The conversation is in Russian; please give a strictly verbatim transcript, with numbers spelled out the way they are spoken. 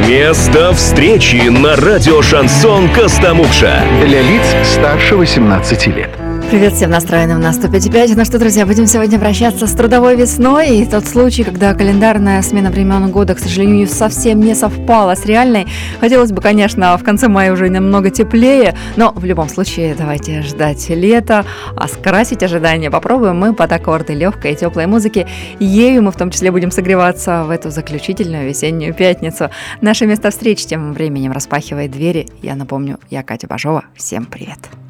Место встречи на радио «Шансон Костомукша». Для лиц старше восемнадцати лет. Привет всем настроенным на сто пять и пять. Ну что, друзья, будем сегодня прощаться с трудовой весной. И тот случай, когда календарная смена времен года, к сожалению, совсем не совпала с реальной. Хотелось бы, конечно, в конце мая уже немного теплее, но в любом случае давайте ждать лета, а скрасить ожидания попробуем мы под аккорды легкой и теплой музыки. Ею мы в том числе будем согреваться в эту заключительную весеннюю пятницу. Наше место встреч тем временем распахивает двери. Я напомню, я Катя Бажова. Всем привет.